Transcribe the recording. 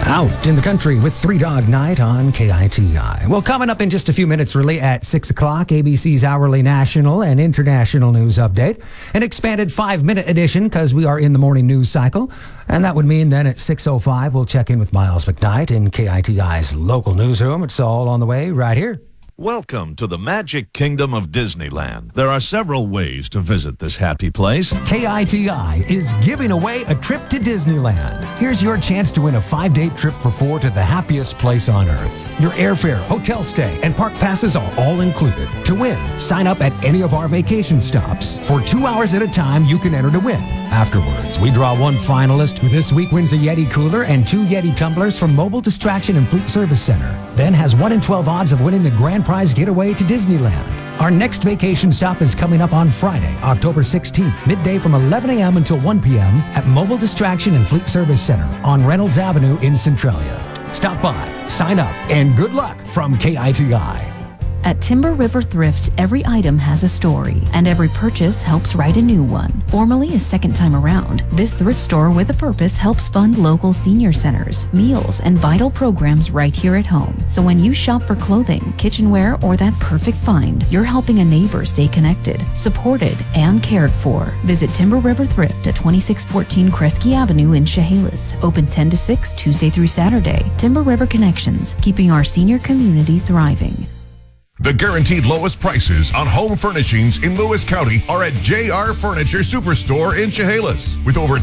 Out in the country with Three Dog Night on KITI. Well, coming up in just a few minutes, really at 6 o'clock, ABC's hourly national and international news update. An expanded 5-minute edition because we are in the morning news cycle. And that would mean then at 6:05, we'll check in with Miles McKnight in KITI's local newsroom. It's all on the way right here. Welcome to the Magic Kingdom of Disneyland. There are several ways to visit this happy place. KITI is giving away a trip to Disneyland. Here's your chance to win a 5-day trip for 4 to the happiest place on earth. Your airfare, hotel stay, and park passes are all included. To win, sign up at any of our vacation stops. For 2 hours at a time, you can enter to win. Afterwards, we draw one finalist who this week wins a Yeti cooler and 2 Yeti tumblers from Mobile Distraction and Fleet Service Center. Then has 1 in 12 odds of winning the grand prize getaway to Disneyland. Our next vacation stop is coming up on Friday, October 16th, midday from 11 a.m. until 1 p.m. at Mobile Distraction and Fleet Service Center on Reynolds Avenue in Centralia. Stop by, sign up, and good luck from KITI. At Timber River Thrift, every item has a story, and every purchase helps write a new one. Formerly a second time around, this thrift store with a purpose helps fund local senior centers, meals, and vital programs right here at home. So when you shop for clothing, kitchenware, or that perfect find, you're helping a neighbor stay connected, supported, and cared for. Visit Timber River Thrift at 2614 Kresge Avenue in Chehalis. Open 10 to 6, Tuesday through Saturday. Timber River Connections, keeping our senior community thriving. The guaranteed lowest prices on home furnishings in Lewis County are at JR Furniture Superstore in Chehalis. With over